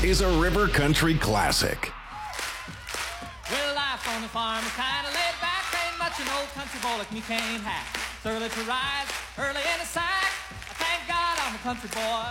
is a River Country classic. Well, life on the farm is kind of laid back. Ain't much an old country boy like me can't hack. It's early to rise, early in the sack. I thank God I'm a country boy.